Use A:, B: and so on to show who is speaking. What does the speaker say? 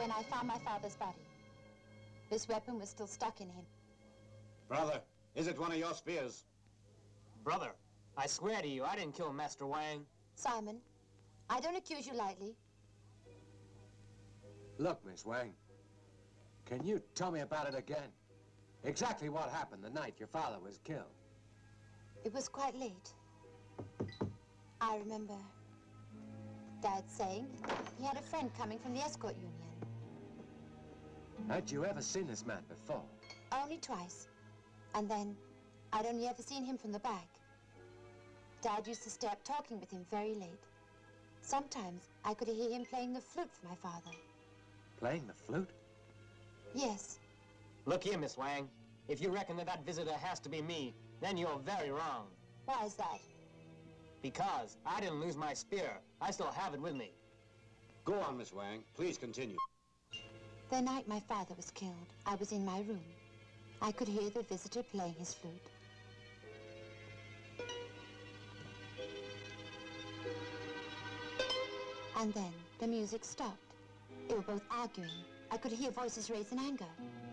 A: when I found my father's body. This weapon was still stuck in him.
B: Brother, is it one of your spears?
C: Brother, I swear to you, I didn't kill Master Wang.
A: Simon, I don't accuse you lightly.
D: Look, Miss Wang, can you tell me about it again? Exactly what happened the night your father was killed?
A: It was quite late. I remember Dad saying he had a friend coming from the escort union.
D: Had you ever seen this man before?
A: Only twice. And then I'd only ever seen him from the back. Dad used to stay up talking with him very late. Sometimes I could hear him playing the flute for my father.
D: Playing the flute?
A: Yes.
C: Look here, Miss Wang. If you reckon that visitor has to be me, then you're very wrong.
A: Why is that?
C: Because I didn't lose my spear. I still have it with me.
B: Go on, Miss Wang. Please continue.
A: The night my father was killed, I was in my room. I could hear the visitor playing his flute. And then the music stopped. They were both arguing. I could hear voices raised in anger.